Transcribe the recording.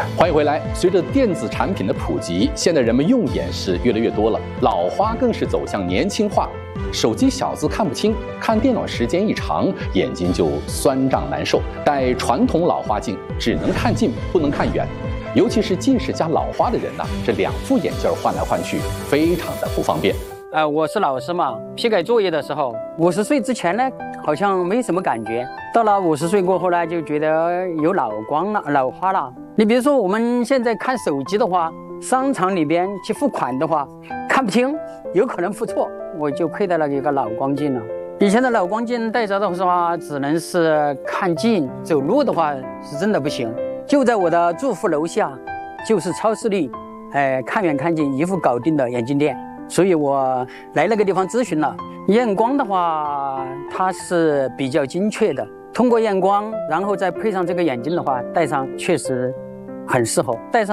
欢迎回来。随着电子产品的普及，现在人们用眼是越来越多了，老花更是走向年轻化。手机小字看不清，看电脑时间一长，眼睛就酸胀难受。戴传统老花镜只能看近，不能看远。尤其是近视加老花的人呢，这2副眼镜换来换去，非常的不方便。 我是老师嘛，批改作业的时候，50岁之前呢，好像没什么感觉，到了50岁过后呢，就觉得有老光了、老花了。你比如说我们现在看手机的话，商场里边去付款的话，看不清，有可能付错，我就佩戴了一个老光镜了。以前的老光镜戴着的话，只能是看近，走路的话是真的不行。就在我的住户楼下，就是超视力，看远看近一副搞定的眼镜店。所以我来那个地方咨询了，验光的话，它是比较精确的。通过验光，然后再配上这个眼镜的话，戴上确实很适合。戴上。